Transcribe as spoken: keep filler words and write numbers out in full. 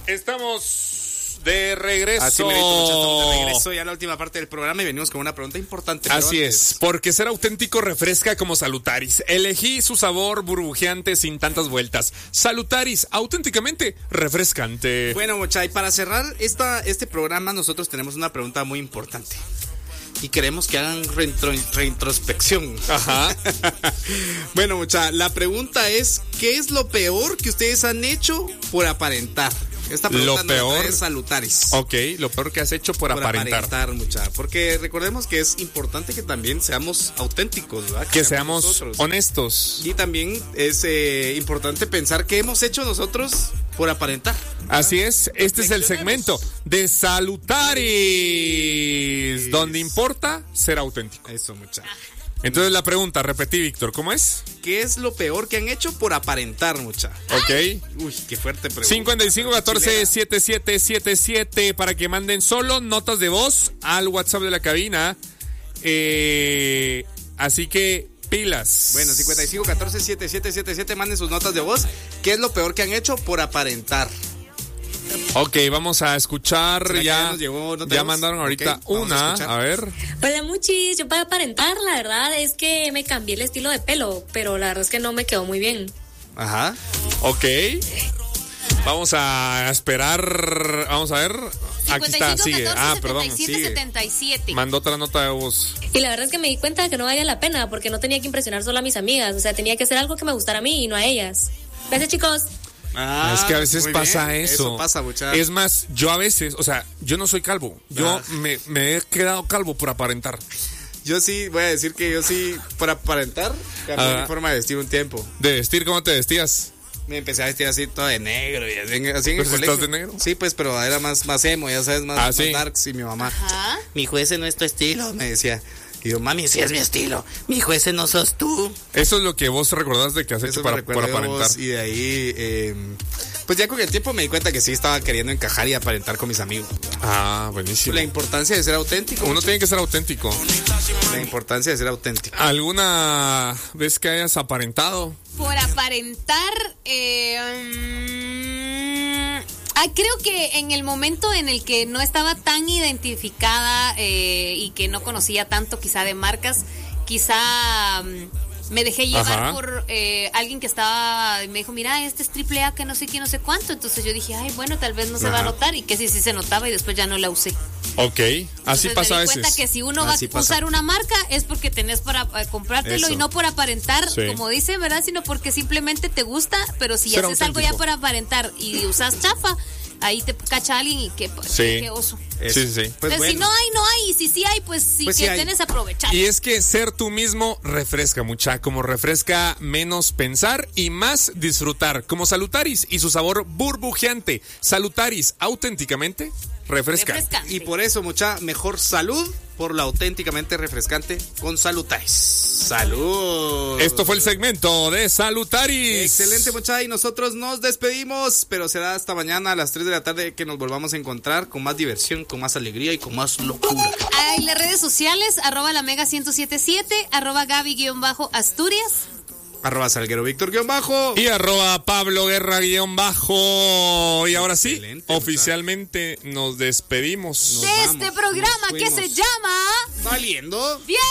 Estamos de regreso. Así me estamos de regreso ya a la última parte del programa y venimos con una pregunta importante. Así es, porque ser auténtico refresca como Salutaris. Elegí su sabor burbujeante sin tantas vueltas. Salutaris, auténticamente refrescante. Bueno, mucha, y para cerrar esta, este programa nosotros tenemos una pregunta muy importante. Y queremos que hagan reintro, reintrospección. Ajá. Bueno, mucha, la pregunta es, ¿qué es lo peor que ustedes han hecho por aparentar? Esta pregunta lo peor es Salutaris. Ok, lo peor que has hecho por, por aparentar. aparentar mucha, porque recordemos que es importante que también seamos auténticos, ¿verdad? Que, que seamos nosotros. honestos. Y también es eh, importante pensar qué hemos hecho nosotros por aparentar. Así es, este es el segmento de Salutaris, sí, donde importa ser auténtico. Eso, mucha. Entonces la pregunta, repetí, Víctor, ¿cómo es? ¿Qué es lo peor que han hecho por aparentar, mucha? Ok. Uy, qué fuerte pregunta. cincuenta y cinco catorce setenta y siete setenta y siete para que manden solo notas de voz al WhatsApp de la cabina. Eh, así que pilas. Bueno, cincuenta y cinco catorce setenta y siete setenta y siete, manden sus notas de voz. ¿Qué es lo peor que han hecho por aparentar? Ok, vamos a escuchar. Ya, ya, llegó, ¿no ya mandaron ahorita okay, una. A, a ver. Hola, muchis. Yo para aparentar, la verdad es que me cambié el estilo de pelo, pero la verdad es que no me quedó muy bien. Ajá. Ok. Vamos a esperar. Vamos a ver. Aquí está, sigue. catorce, ah, perdón. setenta y siete, setenta y siete. Mandó otra nota de voz. Y la verdad es que me di cuenta de que no valía la pena porque no tenía que impresionar solo a mis amigas. O sea, tenía que hacer algo que me gustara a mí y no a ellas. Gracias, chicos. Ah, es que a veces pasa bien. eso. Eso pasa, muchacho. Es más, yo a veces, o sea, yo no soy calvo. Yo ah. me, me he quedado calvo por aparentar. Yo sí, voy a decir que yo sí, por aparentar, cambié ah. mi forma de vestir un tiempo. ¿De vestir cómo te vestías? Me empecé a vestir así todo de negro y así, así en ¿Pues el colegio. ¿Estás de negro? Sí, pues, pero era más, más emo, ya sabes, más, ah, más ¿sí? darks. Y mi mamá, ajá. Mi hijo, ese no es tu estilo, me decía. Y yo, mami, sí es mi estilo. Mi hijo, ese no sos tú. Eso es lo que vos recordás de que has hecho para, para aparentar. Y de ahí, eh, pues ya con el tiempo me di cuenta que sí estaba queriendo encajar y aparentar con mis amigos. Ah, buenísimo. La importancia de ser auténtico. Uno tiene que ser auténtico. La importancia de ser auténtico. ¿Alguna vez que hayas aparentado? Por aparentar, eh... Um... Ah, creo que en el momento en el que no estaba tan identificada eh, y que no conocía tanto quizá de marcas, quizá um, me dejé llevar Ajá. por eh, alguien que estaba, me dijo, mira, este es triple A que no sé qué, no sé cuánto. Entonces yo dije, ay, bueno, tal vez no se Ajá. va a notar, y que sí, sí se notaba y después ya no la usé. Ok, así Entonces, pasa a veces. me di cuenta que si uno así va a pasa. usar una marca es porque tenés para eh, comprártelo Eso. y no por aparentar, sí. como dicen, ¿verdad? Sino porque simplemente te gusta, pero si Ser haces auténtico. algo ya para aparentar y usas chafa, ahí te cacha alguien y que, sí. qué oso. Sí, sí, sí. Pues bueno. Si no hay, no hay. Y si sí hay, pues sí pues que sí tienes aprovechar. Y es que ser tú mismo refresca, mucha. Como refresca menos pensar y más disfrutar. Como Salutaris y su sabor burbujeante. Salutaris, auténticamente refrescante. refrescante. Y por eso, mucha, mejor salud por la auténticamente refrescante con Salutaris. ¡Salud! Esto fue el segmento de Salutaris. Excelente, mucha, y nosotros nos despedimos, pero será hasta mañana a las tres de la tarde que nos volvamos a encontrar con más diversión, con más alegría y con más locura. En las redes sociales, arroba la mega ciento setenta y siete, arroba Gaby-Asturias. Arroba Salguero Víctor guión bajo. Y arroba Pablo Guerra guión bajo. Y ahora sí, Excelente, oficialmente muchacho. nos despedimos. Nos de vamos, este programa que se llama Valiendo. Bien.